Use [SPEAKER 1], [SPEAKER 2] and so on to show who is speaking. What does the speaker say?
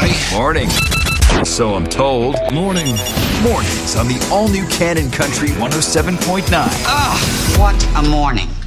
[SPEAKER 1] everybody.
[SPEAKER 2] Morning. So I'm told.
[SPEAKER 1] Morning.
[SPEAKER 2] Mornings on the all-new Cannon Country 107.9.
[SPEAKER 3] What a morning.